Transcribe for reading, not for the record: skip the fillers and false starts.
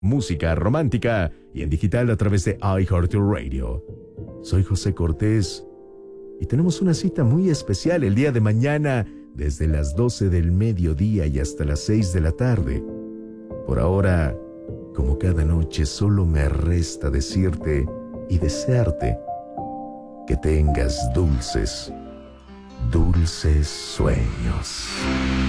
música romántica y en digital a través de iHeartRadio. Soy José Cortés y tenemos una cita muy especial el día de mañana desde las 12 del mediodía y hasta las 6 de la tarde. Por ahora, como cada noche, solo me resta decirte y desearte que tengas dulces, dulces sueños.